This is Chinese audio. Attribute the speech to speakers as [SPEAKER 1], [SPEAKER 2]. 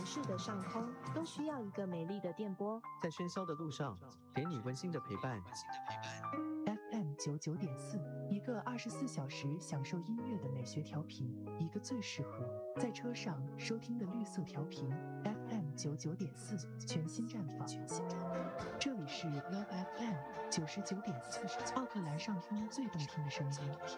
[SPEAKER 1] 市的上空，都需要一个美丽的电波。
[SPEAKER 2] 在喧嚣的路上，给你温馨的陪伴。
[SPEAKER 3] FM99.4，一个24小时享受音乐的美学调频，一个最适合在车上收听的绿色调频。FM99.4全新绽放，这里是 Love FM 99.4，奥克兰上空最动听的声音。